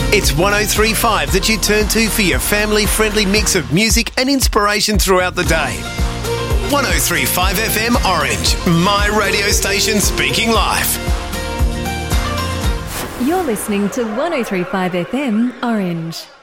It's 103.5 that you turn to for your family-friendly mix of music and inspiration throughout the day. 103.5 FM Orange, my radio station speaking life. You're listening to 103.5 FM Orange.